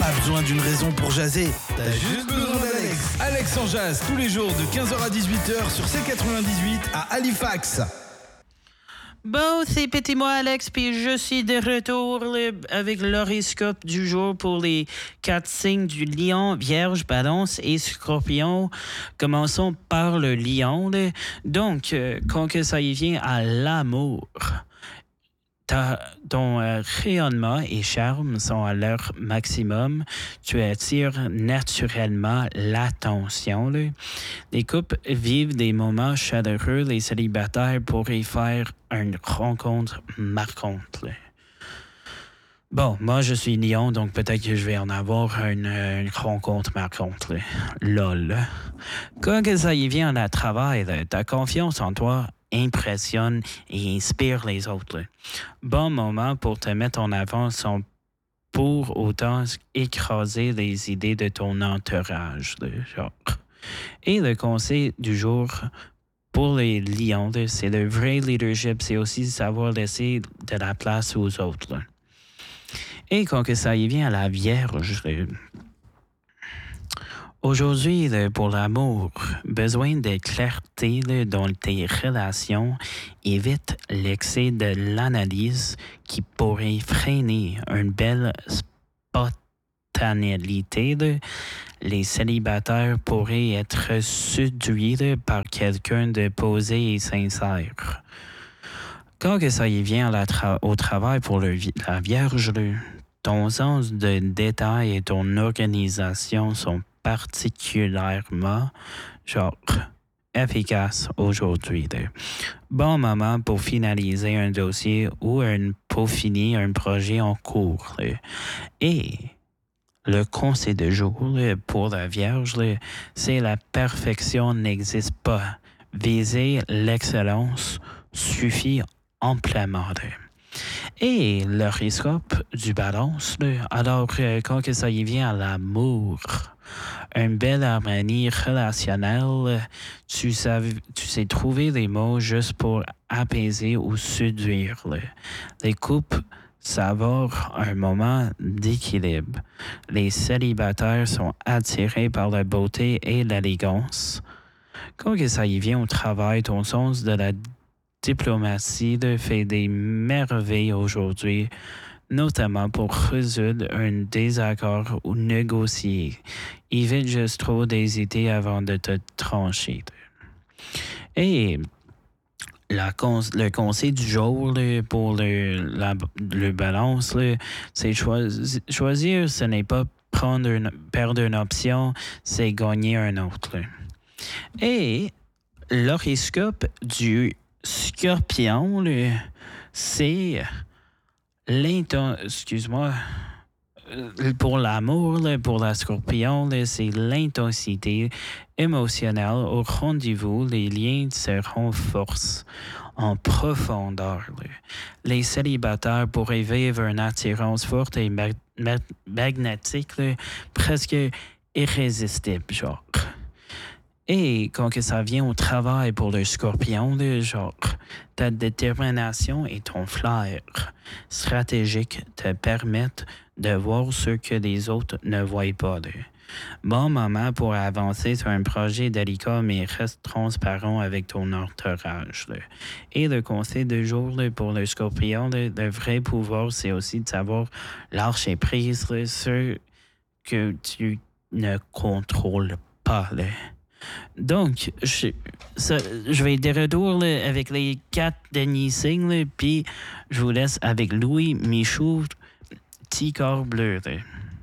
Pas besoin d'une raison pour jaser. T'as juste besoin d'Alex. Alex en jazz tous les jours de 15h à 18h sur C98 à Halifax. Bon, c'est Petit Moi Alex, puis je suis de retour avec l'horoscope du jour pour les 4 signes du Lion, Vierge, Balance et Scorpion. Commençons par le Lion. Donc, quand que ça y vient à l'amour, ton rayonnement et charme sont à leur maximum. Tu attires naturellement l'attention. Les couples vivent des moments chaleureux. Les célibataires pourraient faire une rencontre marquante. Bon, moi, je suis Lion, donc peut-être que je vais en avoir une rencontre marquante. Lol. Quand que ça y vient à travail, ta confiance en toi impressionne et inspire les autres. Bon moment pour te mettre en avant sans pour autant écraser les idées de ton entourage. Genre. Et le conseil du jour pour les lions, c'est le vrai leadership, c'est aussi savoir laisser de la place aux autres. Et quand que ça y vient à la Vierge, aujourd'hui, pour l'amour, besoin de clarté dans tes relations, évite l'excès de l'analyse qui pourrait freiner une belle spontanéité. Les célibataires pourraient être séduits par quelqu'un de posé et sincère. Quand que ça y vient au travail pour la Vierge, ton sens de détail et ton organisation sont particulièrement, efficaces aujourd'hui. Bon moment pour finaliser un dossier ou pour finir un projet en cours. Et le conseil de jour pour la Vierge, c'est la perfection n'existe pas. Viser l'excellence suffit amplement. Et l'horoscope du Balance, alors quand que ça y vient à l'amour, une belle harmonie relationnelle, tu sais trouver les mots juste pour apaiser ou séduire. Les couples savourent un moment d'équilibre. Les célibataires sont attirés par la beauté et l'élégance. Quand que ça y vient au travail, ton sens de la diplomatie fait des merveilles aujourd'hui, notamment pour résoudre un désaccord ou négocier. Évite juste trop d'hésiter avant de te trancher. Et le conseil du jour pour le balance, c'est choisir, ce n'est pas perdre une option, c'est gagner un autre. Et l'horoscope du Scorpion, c'est pour l'amour, pour la Scorpion, c'est l'intensité émotionnelle au rendez-vous. Les liens se renforcent en profondeur. Les célibataires pourraient vivre une attirance forte et magnétique, presque irrésistible, Et quand que ça vient au travail pour le Scorpion, ta détermination et ton flair stratégique te permettent de voir ce que les autres ne voient pas. Bon moment pour avancer sur un projet délicat, mais reste transparent avec ton entourage. Et le conseil de jour pour le Scorpion, le vrai pouvoir, c'est aussi de savoir lâcher prise sur ce que tu ne contrôles pas. Donc, je vais de retour avec les 4 derniers signes, puis je vous laisse avec Louis Michaud, Petit corps bleu.